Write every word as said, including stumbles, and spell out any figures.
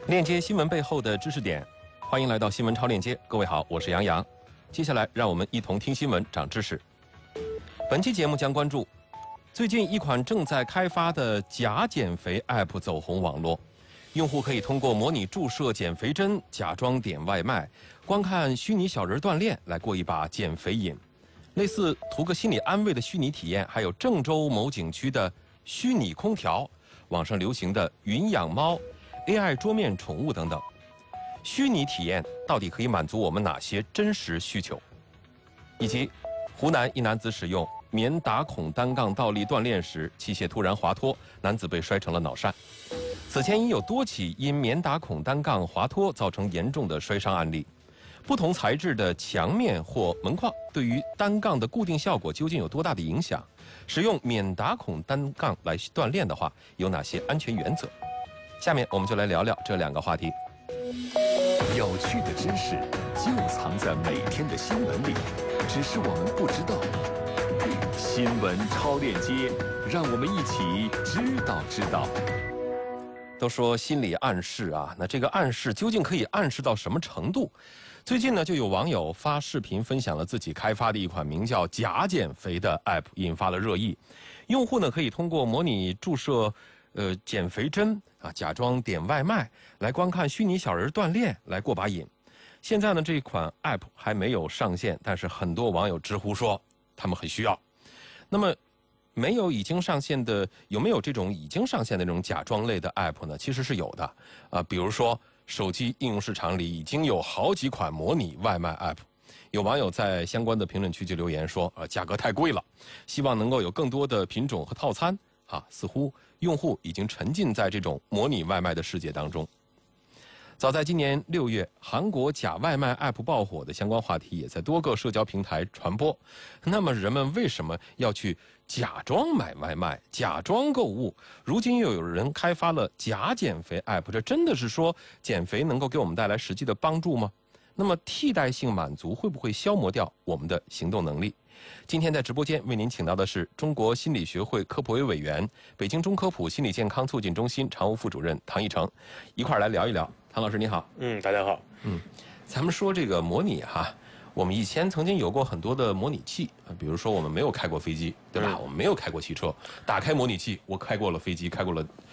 链接新闻背后的知识点，欢迎来到新闻超链接。各位好，我是杨洋。接下来让我们一同听新闻长知识。本期节目将关注最近一款正在开发的假减肥 App 走红网络，用户可以通过模拟注射减肥针、假装点外卖、观看虚拟小人锻炼来过一把减肥瘾。类似图个心理安慰的虚拟体验，还有郑州某景区的虚拟空调，网上流行的云养猫、A I 桌面宠物等等。虚拟体验到底可以满足我们哪些真实需求？以及湖南一男子使用免打孔单杠倒立锻炼时，器械突然滑脱，男子被摔成了脑疝。此前已有多起因免打孔单杠滑脱造成严重的摔伤案例。不同材质的墙面或门框对于单杠的固定效果究竟有多大的影响？使用免打孔单杠来锻炼的话，有哪些安全原则？下面我们就来聊聊这两个话题。 有趣的知识就藏在每天的新闻里，只是我们不知道。新闻超链接，让我们一起知道知道。 都说心理暗示啊，那这个暗示究竟可以暗示到什么程度？最近呢，就有网友发视频分享了自己开发的一款名叫“假减肥”的 App， 引发了热议。用户呢可以通过模拟注射呃减肥针啊，假装点外卖来观看虚拟小人锻炼，来过把瘾。现在呢，这款 App 还没有上线，但是很多网友直呼说他们很需要。那么，没有已经上线的，有没有这种已经上线的这种假装类的 App 呢？其实是有的啊、呃，比如说手机应用市场里已经有好几款模拟外卖 App。有网友在相关的评论区就留言说，呃，价格太贵了，希望能够有更多的品种和套餐。啊，似乎用户已经沉浸在这种模拟外卖的世界当中。早在今年六月，韩国假外卖 App 爆火的相关话题也在多个社交平台传播。那么人们为什么要去假装买外卖、假装购物？如今又有人开发了假减肥 App， 这真的是说减肥能够给我们带来实际的帮助吗？那么替代性满足会不会消磨掉我们的行动能力？今天在直播间为您请到的是中国心理学会科普委委员、北京中科普心理健康促进中心常务副主任唐一成，一块儿来聊一聊。唐老师你好。 嗯，大家好。 嗯，咱们说这个模拟哈，我们以前曾经有过很多的模拟器，比如说我们没有开过飞机，对吧？嗯、我们没有开过汽车，打开模拟器，我开过了飞机，开过了